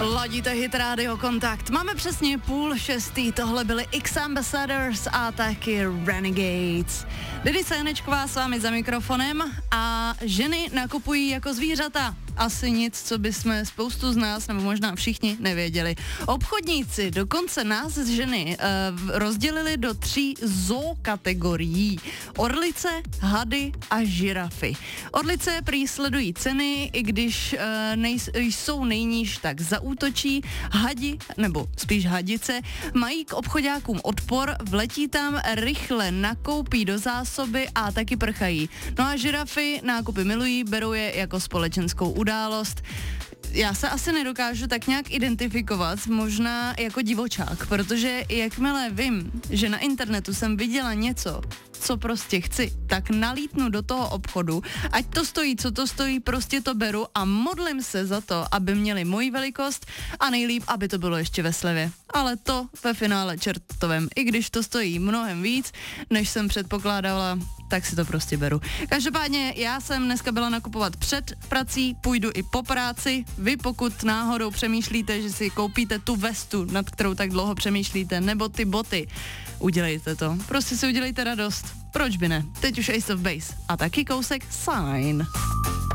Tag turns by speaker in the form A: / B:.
A: Ladíte Hit Radio Kontakt. Máme přesně 5:30, tohle byly X Ambassadors a taky Renegades. Lidy Sénečková s vámi za mikrofonem a ženy nakupují jako zvířata. Asi nic, co bychom spoustu z nás, nebo možná všichni, nevěděli. Obchodníci dokonce nás ženy rozdělili do 3 zookategorií. Orlice, hady a žirafy. Orlice prý sledují ceny, i když jsou nejníž, tak zaútočí. Hadi, nebo spíš hadice, mají k obchoďákům odpor, vletí tam, rychle nakoupí do zásoby a taky prchají. No a žirafy nákupy milují, berou je jako společenskou událost. Já se asi nedokážu tak nějak identifikovat, možná jako divočák, protože jakmile vím, že na internetu jsem viděla něco, co prostě chci, tak nalítnu do toho obchodu, ať to stojí, co to stojí, prostě to beru a modlím se za to, aby měli moji velikost a nejlíp, aby to bylo ještě ve slevě. Ale to ve finále čertovém, i když to stojí mnohem víc, než jsem předpokládala, tak si to prostě beru. Každopádně já jsem dneska byla nakupovat před prací, půjdu i po práci. Vy pokud náhodou přemýšlíte, že si koupíte tu vestu, nad kterou tak dlouho přemýšlíte, nebo ty boty, udělejte to. Prostě si udělejte radost. Proč by ne? Teď už Ace of Base a taky kousek Sign.